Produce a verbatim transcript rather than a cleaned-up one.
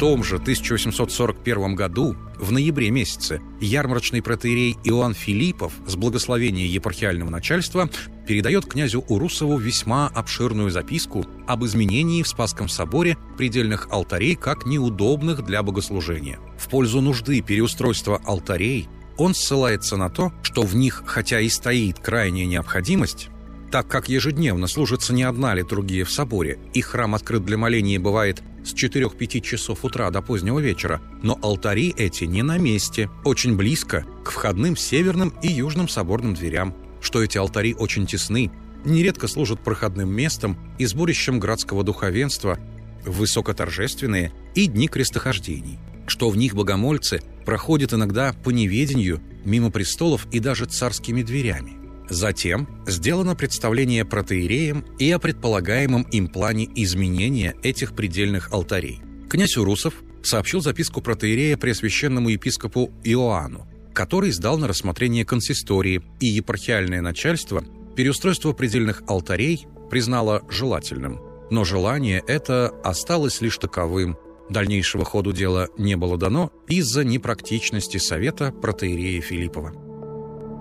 том же тысяча восемьсот сорок первом году, в ноябре месяце, ярмарочный протоиерей Иоанн Филиппов с благословения епархиального начальства передает князю Урусову весьма обширную записку об изменении в Спасском соборе предельных алтарей как неудобных для богослужения. В пользу нужды переустройства алтарей он ссылается на то, что в них, хотя и стоит крайняя необходимость, так как ежедневно служится не одна литургия в соборе, и храм открыт для моления бывает с четырёх-пяти часов утра до позднего вечера, но алтари эти не на месте, очень близко к входным северным и южным соборным дверям, что эти алтари очень тесны, нередко служат проходным местом и сборищем градского духовенства в высокоторжественные и дни крестохождений, что в них богомольцы проходят иногда по неведению мимо престолов и даже царскими дверями. Затем сделано представление протоиереям и о предполагаемом им плане изменения этих предельных алтарей. Князь Урусов сообщил записку протоиерея преосвященному епископу Иоанну, который сдал на рассмотрение консистории, и епархиальное начальство переустройство предельных алтарей признало желательным. Но желание это осталось лишь таковым. Дальнейшего ходу дела не было дано из-за непрактичности совета протоиерея Филиппова.